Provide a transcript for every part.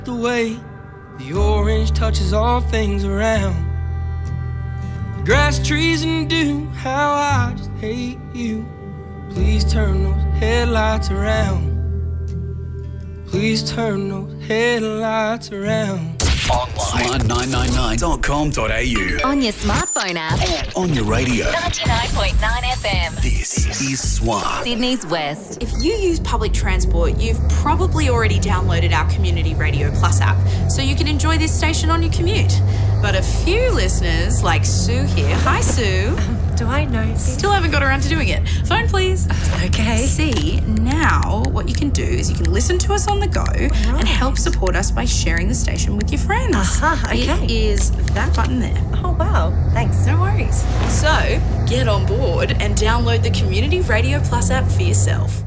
The way the orange touches all things around, the grass, trees, and dew, how I just hate you. Please turn those headlights around. Please turn those headlights around. Online. Smart999.com.au. On your smartphone app. And on your radio. 99.9 FM. This is SWA. Sydney's West. If you use public transport, you've probably already downloaded our Community Radio Plus app, so you can enjoy this station on your commute. But a few listeners, like Sue here, hi Sue. Do I know? Still haven't got around to doing it. Phone please. Okay. See, now what you can do is you can listen to us on the go and help support us by sharing the station with your friends. Okay. It is that button there. Oh, wow. Thanks. No worries. So, get on board and download the Community Radio Plus app for yourself.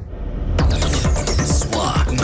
SWA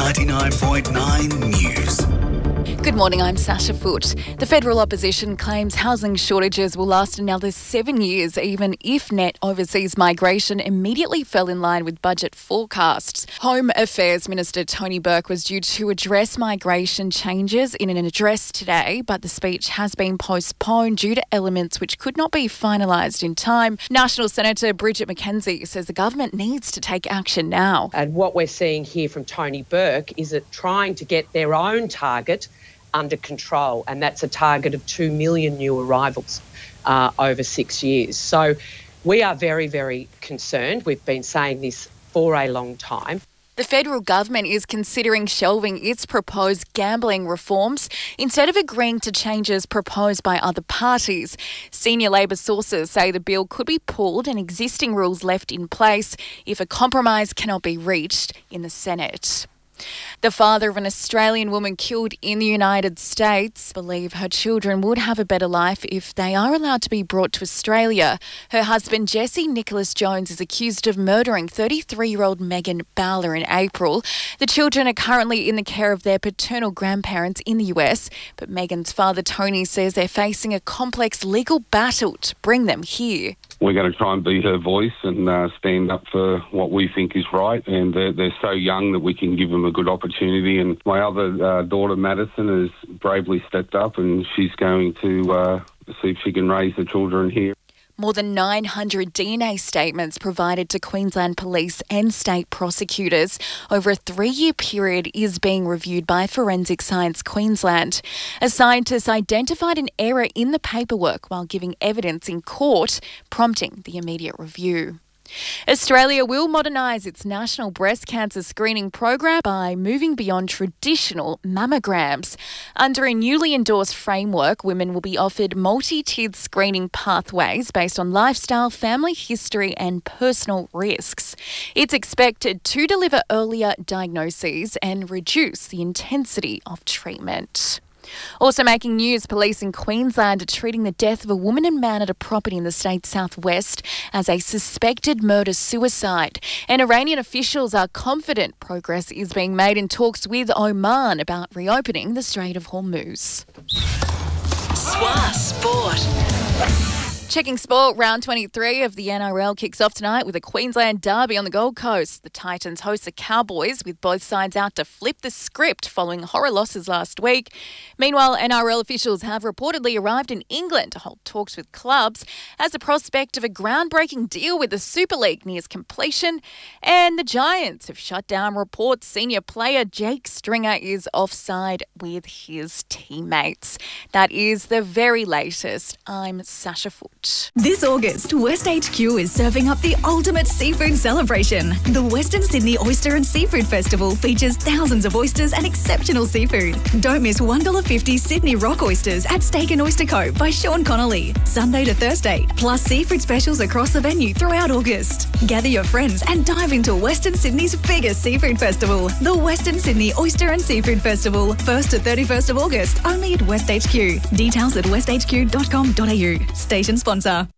99.9 News. Good morning, I'm Sasha Foote. The federal opposition claims housing shortages will last another 7 years, even if net overseas migration immediately fell in line with budget forecasts. Home Affairs Minister Tony Burke was due to address migration changes in an address today, but the speech has been postponed due to elements which could not be finalised in time. National Senator Bridget McKenzie says the government needs to take action now. And what we're seeing here from Tony Burke is it trying to get their own target under control, and that's a target of 2 million new arrivals over 6 years. So we are very, very concerned. We've been saying this for a long time. The federal government is considering shelving its proposed gambling reforms instead of agreeing to changes proposed by other parties. Senior Labor sources say the bill could be pulled and existing rules left in place if a compromise cannot be reached in the Senate. The father of an Australian woman killed in the United States believes her children would have a better life if they are allowed to be brought to Australia. Her husband, Jesse Nicholas Jones, is accused of murdering 33-year-old Megan Bowler in April. The children are currently in the care of their paternal grandparents in the US, but Megan's father, Tony, says they're facing a complex legal battle to bring them here. We're going to try and be her voice and stand up for what we think is right. And they're so young that we can give them a good opportunity. And my other daughter, Madison, has bravely stepped up and she's going to see if she can raise the children here. More than 900 DNA statements provided to Queensland Police and state prosecutors over a 3-year period is being reviewed by Forensic Science Queensland. A scientist identified an error in the paperwork while giving evidence in court, prompting the immediate review. Australia will modernise its national breast cancer screening program by moving beyond traditional mammograms. Under a newly endorsed framework, women will be offered multi-tiered screening pathways based on lifestyle, family history and personal risks. It's expected to deliver earlier diagnoses and reduce the intensity of treatment. Also making news, police in Queensland are treating the death of a woman and man at a property in the state's southwest as a suspected murder-suicide. And Iranian officials are confident progress is being made in talks with Oman about reopening the Strait of Hormuz. SWA Sport. Checking sport, round 23 of the NRL kicks off tonight with a Queensland derby on the Gold Coast. The Titans host the Cowboys, with both sides out to flip the script following horror losses last week. Meanwhile, NRL officials have reportedly arrived in England to hold talks with clubs as the prospect of a groundbreaking deal with the Super League nears completion. And the Giants have shut down reports senior player Jake Stringer is offside with his teammates. That is the very latest. I'm Sasha Foote. This August, West HQ is serving up the ultimate seafood celebration. The Western Sydney Oyster and Seafood Festival features thousands of oysters and exceptional seafood. Don't miss $1.50 Sydney Rock Oysters at Steak and Oyster Co. by Sean Connolly, Sunday to Thursday, plus seafood specials across the venue throughout August. Gather your friends and dive into Western Sydney's biggest seafood festival, the Western Sydney Oyster and Seafood Festival, 1st to 31st of August, only at West HQ. Details at westhq.com.au. Station sponsor.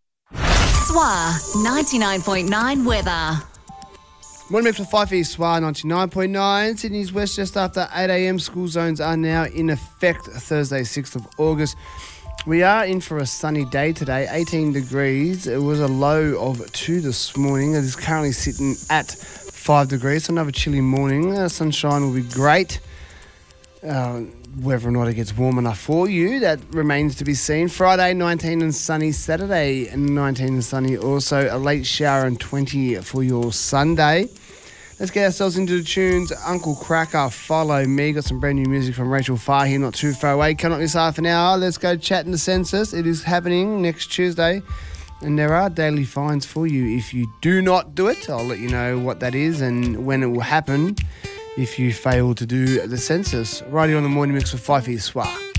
SWA 99.9 weather. Morning for 5 East SWA 99.9. Sydney's West just after 8 a.m. School zones are now in effect Thursday, 6th of August. We are in for a sunny day today, 18 degrees. It was a low of 2 this morning. It is currently sitting at 5 degrees. So another chilly morning. Sunshine will be great. Whether or not it gets warm enough for you, that remains to be seen. Friday, 19 and sunny. Saturday, 19 and sunny. Also, a late shower and 20 for your Sunday. Let's get ourselves into the tunes. Uncle Cracker, Follow Me. Got some brand new music from Rachel Farr here, not too far away. Coming up this half an hour, let's go chat in the census. It is happening next Tuesday, and there are daily fines for you if you do not do it. I'll let you know what that is and when it will happen if you fail to do the census. Right here on the Morning Mix with Fife Soir.